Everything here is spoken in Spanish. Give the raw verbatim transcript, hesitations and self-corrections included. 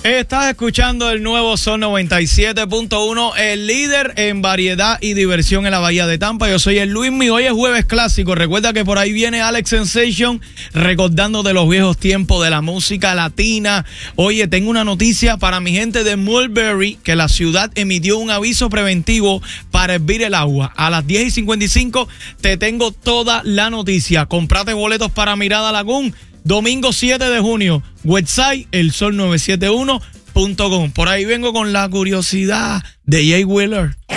Estás escuchando el nuevo Sol noventa y siete punto uno, el líder en variedad y diversión en la Bahía de Tampa. Yo soy el Luismi. Hoy es jueves clásico. Recuerda que por ahí viene Alex Sensation recordando de los viejos tiempos de la música latina. Oye, tengo una noticia para mi gente de Mulberry, que la ciudad emitió un aviso preventivo para hervir el agua. A las diez y cincuenta y cinco te tengo toda la noticia. Comprate boletos para Mirada Lagoon. Domingo siete de junio, website el sol novecientos setenta y uno punto com. Por ahí vengo con la curiosidad de Jay Wheeler.